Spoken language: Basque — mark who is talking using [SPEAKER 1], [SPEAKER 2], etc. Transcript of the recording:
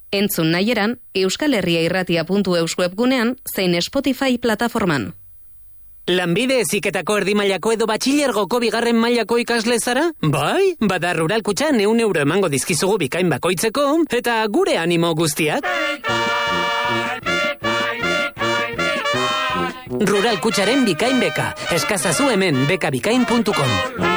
[SPEAKER 1] Entzun nahieran, euskalherriairratia.eus webgunean, zein Spotify plataforman.
[SPEAKER 2] Lanbide heziketako erdimailako edo batxilergoko bigarren mailako ikasle zara? Bai, bada Rural Kutxan 100 euro emango dizkizugu bikain bakoitzeko, eta gure animo guztiak. Rural Kutxaren bikain beka. Eskazazu hemen bekabikain.com.